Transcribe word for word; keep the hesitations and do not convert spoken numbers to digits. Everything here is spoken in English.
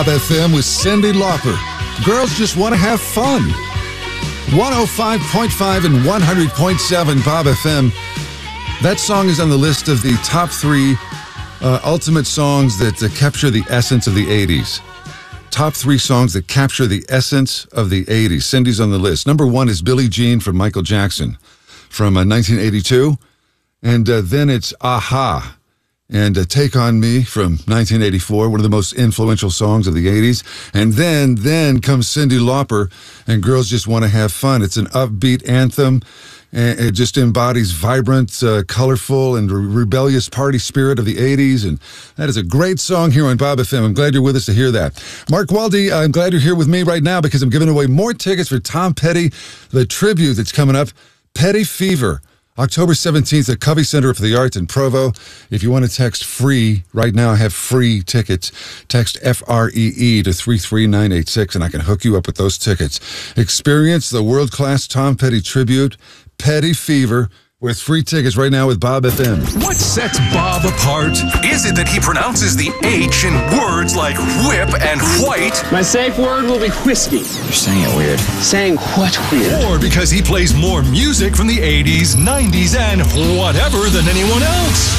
F M with Cyndi Lauper. Girls just want to have fun. one oh five point five and one hundred point seven Bob F M. That song is on the list of the top three uh, ultimate songs that uh, capture the essence of the eighties. Top three songs that capture the essence of the eighties. Cyndi's on the list. Number one is Billie Jean from Michael Jackson from uh, nineteen eighty-two. And uh, then it's Aha and uh, Take On Me from nineteen eighty-four, one of the most influential songs of the eighties. And then, then comes Cyndi Lauper and Girls Just Want to Have Fun. It's an upbeat anthem. And it just embodies vibrant, uh, colorful, and re- rebellious party spirit of the eighties. And that is a great song here on Bob F M. I'm glad you're with us to hear that. Mark Waldy, I'm glad you're here with me right now because I'm giving away more tickets for Tom Petty, the tribute that's coming up, Petty Fever, October seventeenth at Covey Center for the Arts in Provo. If you want to text FREE, right now I have free tickets. Text F R E E to three three nine eight six and I can hook you up with those tickets. Experience the world-class Tom Petty tribute, Petty Fever, with free tickets right now with Bob F M. What sets Bob apart? Is it that he pronounces the H in words like whip and white? My safe word will be whiskey. You're saying it weird. Saying what weird? Or because he plays more music from the eighties, nineties, and whatever than anyone else?